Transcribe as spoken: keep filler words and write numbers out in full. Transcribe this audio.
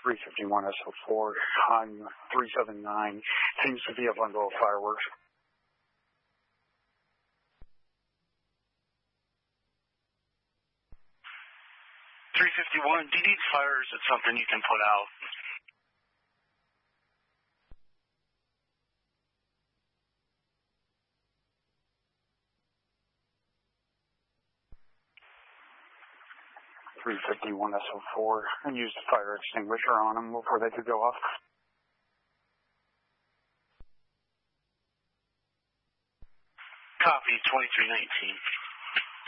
three fifty-one S O four on three seven nine. Seems to be a bundle of fireworks. three fifty-one, do you need fires at something you can put out? three fifty-one S O four, and used a fire extinguisher on them before they could go off. Copy, twenty-three nineteen.